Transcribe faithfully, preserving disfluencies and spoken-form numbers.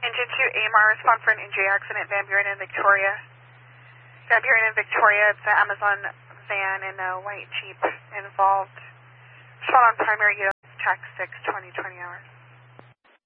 Engine two, A M R, respond for an injury accident, Van Buren and Victoria. Van Buren and Victoria, it's the Amazon van and a white Jeep involved. Respond on primary, U S tax six, twenty, twenty hours.